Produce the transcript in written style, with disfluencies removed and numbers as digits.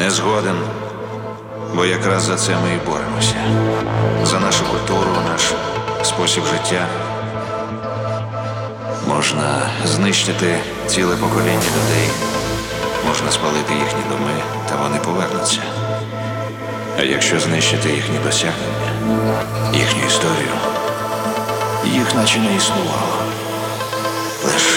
Не згоден, бо якраз за це ми і боремося. За нашу культуру, наш спосіб життя. Можна знищити ціле покоління людей, можна спалити їхні доми, та вони повернуться. А якщо знищити їхні досягнення, їхню історію, їх наче не існувало. Лише